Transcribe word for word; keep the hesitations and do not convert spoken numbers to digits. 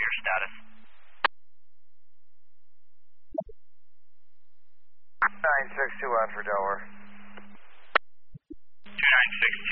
your status. nine six two out for Delaware. two nine six